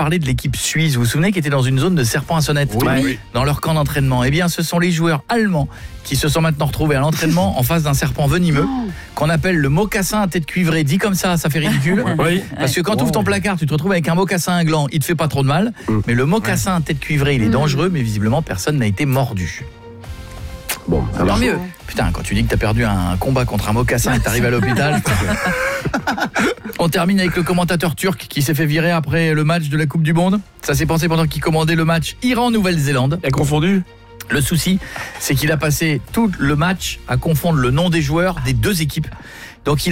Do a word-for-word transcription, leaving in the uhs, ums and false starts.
parler de l'équipe suisse, vous vous souvenez, qui était dans une zone de serpents à sonnette Oui, oui. dans leur camp d'entraînement. Eh bien, ce sont les joueurs allemands qui se sont maintenant retrouvés à l'entraînement en face d'un serpent venimeux qu'on appelle le mocassin à tête cuivrée. Dit comme ça, ça fait ridicule. Oui. Parce que quand tu ouvres ton placard, tu te retrouves avec un mocassin à gland, il te fait pas trop de mal. Mm. Mais le mocassin à tête cuivrée, il est dangereux, mais visiblement, personne n'a été mordu. Bon, ça Tant va. mieux. Putain, quand tu dis que t'as perdu un combat contre un mocassin et que t'arrives à l'hôpital... On termine avec le commentateur turc qui s'est fait virer après le match de la Coupe du Monde. Ça s'est passé pendant qu'il commandait le match Iran-Nouvelle-Zélande. Elle a confondu. Le souci, c'est qu'il a passé tout le match à confondre le nom des joueurs des deux équipes. Donc il